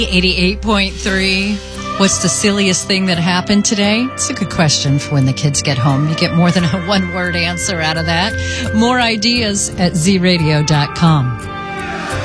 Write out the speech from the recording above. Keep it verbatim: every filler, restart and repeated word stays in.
eighty-eight point three. What's the silliest thing that happened today? It's a good question for when the kids get home. You get more than a one-word answer out of that. More ideas at z radio dot com.